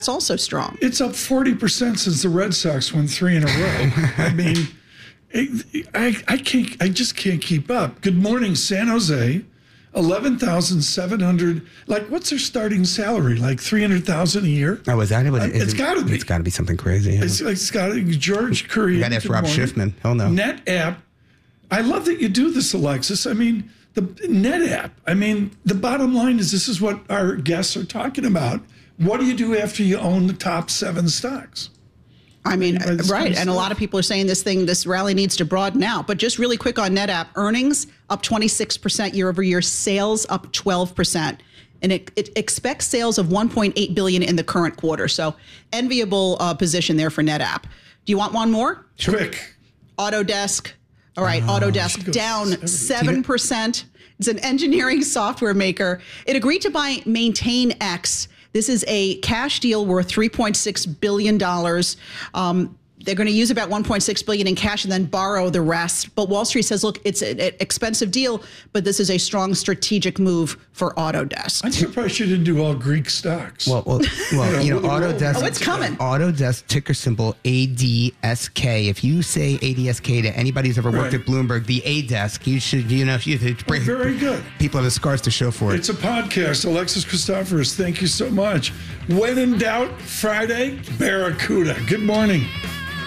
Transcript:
It's also strong. It's up 40% since the Red Sox won 3 in a row. I mean, I just can't keep up. Good morning, San Jose. 11,700. Like, what's their starting salary? Like 300,000 a year? Oh, is that it? It's got to be. It's got to be something crazy. Yeah. It's got to be George Curry. You got to ask Rob Schiffman. Hell no. NetApp. I love that you do this, Alexis. I mean, the NetApp. I mean, the bottom line is this is what our guests are talking about. What do you do after you own the top 7 stocks? I mean, right. And a lot of people are saying this rally needs to broaden out. But just really quick on NetApp, earnings up 26% year over year, sales up 12%. And it expects sales of $1.8 billion in the current quarter. So enviable position there for NetApp. Do you want one more? Quick. Autodesk. All right, Autodesk down 7%. It's an engineering software maker. It agreed to buy MaintainX. This is a cash deal worth $3.6 billion. They're going to use about $1.6 billion in cash and then borrow the rest. But Wall Street says, look, it's an expensive deal, but this is a strong strategic move for Autodesk. I'm surprised you didn't do all Greek stocks. Well, Autodesk. Oh, it's coming. Autodesk, ticker symbol ADSK. If you say ADSK to anybody who's ever worked at Bloomberg, the A-Desk, you should, very good. People have the scars to show for it. It's a podcast. Alexis Christoforous, thank you so much. When in doubt, Friday, Barracuda. Good morning.